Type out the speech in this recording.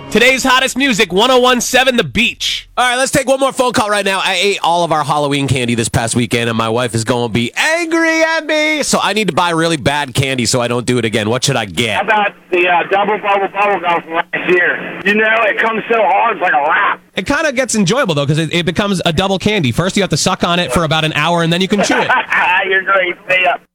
Today's hottest music, 1017 The Beach. All right, let's take one more phone call right now. I ate all of our Halloween candy this past weekend, and my wife is going to be angry at me. So I need to buy really bad candy so I don't do it again. What should I get? How about the double bubble gum from last year? You know, it comes so hard, it's like a wrap. It kind of gets enjoyable, though, because it becomes a double candy. First, you have to suck on it for about an hour, and then you can chew it. You're great. Stay up.